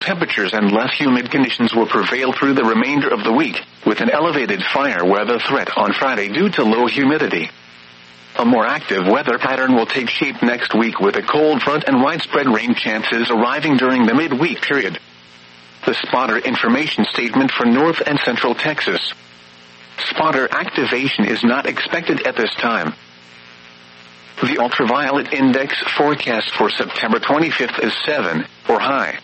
Temperatures and less humid conditions will prevail through the remainder of the week, with an elevated fire weather threat on Friday due to low humidity. A more active weather pattern will take shape next week with a cold front and widespread rain chances arriving during the midweek period. The spotter information statement for North and Central Texas. Spotter activation is not expected at this time. The ultraviolet index forecast for September 25th is 7, or high.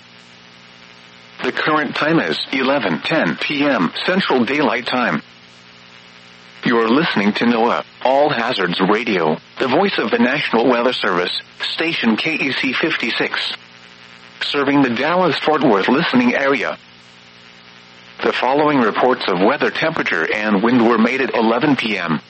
The current time is 11:10 p.m. Central Daylight Time. You're listening to NOAA All Hazards Radio, the voice of the National Weather Service, station KEC 56. Serving the Dallas-Fort Worth listening area. The following reports of weather temperature and wind were made at 11 p.m.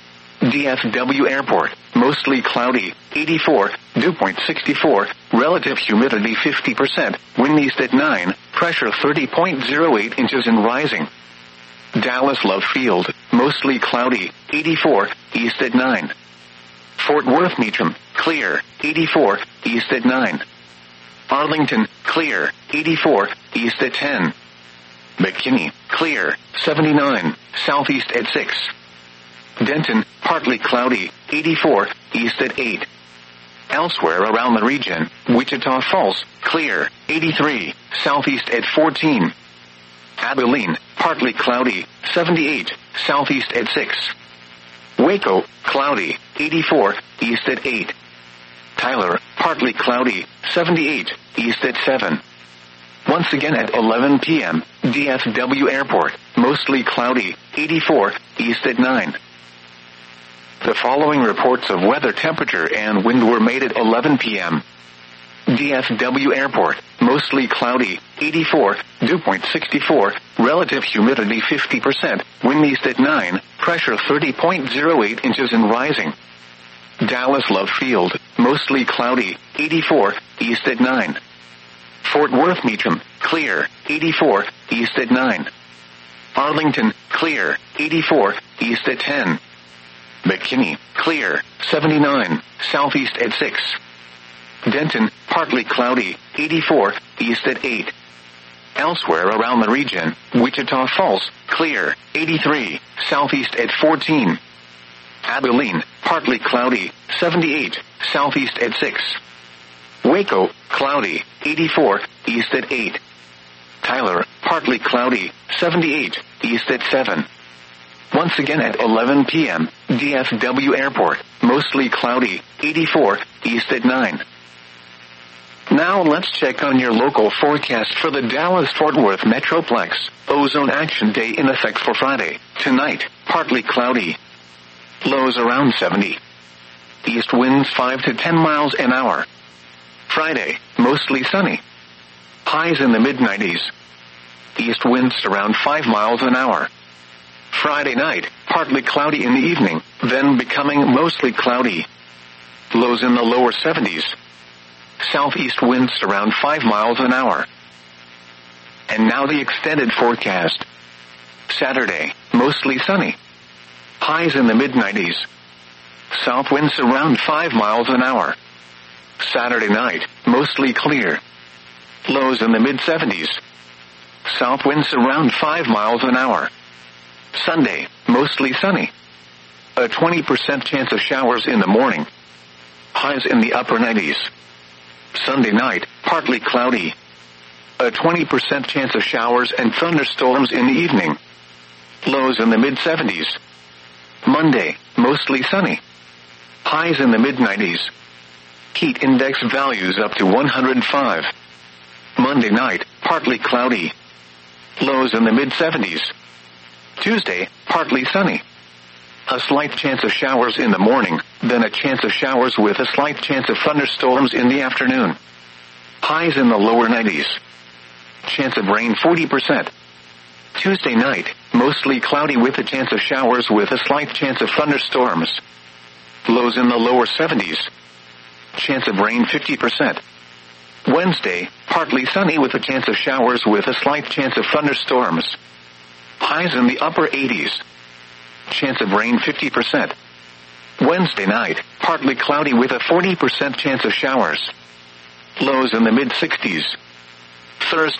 DFW Airport, mostly cloudy, 84, dew point 64, relative humidity 50%, wind east at 9, pressure 30.08 inches and rising. Dallas Love Field, mostly cloudy, 84, east at 9. Fort Worth Meacham, clear, 84, east at 9. Arlington, clear, 84, east at 10. McKinney, clear, 79, southeast at 6. Denton, partly cloudy, 84, east at 8. Elsewhere around the region, Wichita Falls, clear, 83, southeast at 14. Abilene, partly cloudy, 78, southeast at 6. Waco, cloudy, 84, east at 8. Tyler, partly cloudy, 78, east at 7. Once again at 11 p.m., DFW Airport, mostly cloudy, 84, east at 9. The following reports of weather temperature and wind were made at 11 p.m. DFW Airport, mostly cloudy, 84, dew point 64, relative humidity 50%, wind east at 9, pressure 30.08 inches and rising. Dallas Love Field, mostly cloudy, 84, east at 9. Fort Worth Meacham, clear, 84, east at 9. Arlington, clear, 84, east at 10. McKinney, clear, 79, southeast at 6. Denton, partly cloudy, 84, east at 8. Elsewhere around the region, Wichita Falls, clear, 83, southeast at 14. Abilene, partly cloudy, 78, southeast at 6. Waco, cloudy, 84, east at 8. Tyler, partly cloudy, 78, east at 7. Once again at 11 p.m., DFW Airport, mostly cloudy, 84, east at 9. Now let's check on your local forecast for the Dallas-Fort Worth Metroplex. Ozone Action Day in effect for Friday. Tonight, partly cloudy. Lows around 70. East winds 5 to 10 miles an hour. Friday, mostly sunny. Highs in the mid-90s. East winds around 5 miles an hour. Friday night, partly cloudy in the evening, then becoming mostly cloudy. Lows in the lower 70s. Southeast winds around 5 miles an hour. And now the extended forecast. Saturday, mostly sunny. Highs in the mid-90s. South winds around 5 miles an hour. Saturday night, mostly clear. Lows in the mid-70s. South winds around 5 miles an hour. Sunday, mostly sunny. A 20% chance of showers in the morning. Highs in the upper 90s. Sunday night, partly cloudy. A 20% chance of showers and thunderstorms in the evening. Lows in the mid-70s. Monday, mostly sunny. Highs in the mid-90s. Heat index values up to 105. Monday night, partly cloudy. Lows in the mid-70s. Tuesday, partly sunny. A slight chance of showers in the morning, then a chance of showers with a slight chance of thunderstorms in the afternoon. Highs in the lower 90s. Chance of rain 40%. Tuesday night, mostly cloudy with a chance of showers with a slight chance of thunderstorms. Lows in the lower 70s. Chance of rain 50%. Wednesday, partly sunny with a chance of showers with a slight chance of thunderstorms. Highs in the upper 80s. Chance of rain 50%. Wednesday night, partly cloudy with a 40% chance of showers. Lows in the mid-60s. Thursday